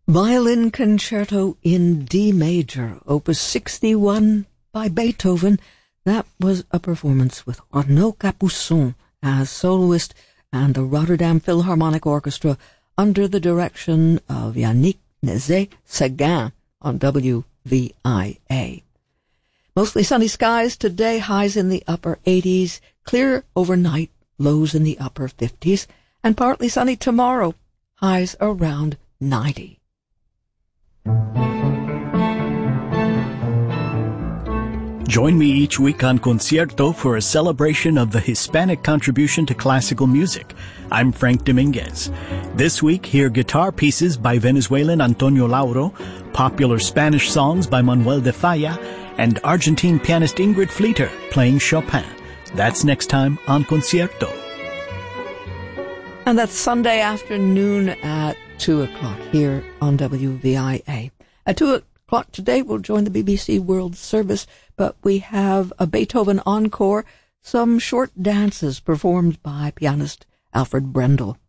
Violin Concerto in D Major, Opus 61 by Beethoven. That was a performance with Arnaud Capuçon as soloist and the Rotterdam Philharmonic Orchestra under the direction of Yannick Nézet-Séguin on WVIA. Mostly sunny skies today, highs in the upper 80s, clear overnight, lows in the upper 50s, and partly sunny tomorrow, highs around 90. Join me each week on Concierto for a celebration of the Hispanic contribution to classical music. I'm Frank Dominguez. This week, hear guitar pieces by Venezuelan Antonio Lauro, popular Spanish songs by Manuel de Falla, and Argentine pianist Ingrid Fleeter playing Chopin. That's next time on Concierto. And that's Sunday afternoon at 2 o'clock here on WVIA. At 2 o'clock today, we'll join the BBC World Service, but we have a Beethoven encore, some short dances performed by pianist Alfred Brendel.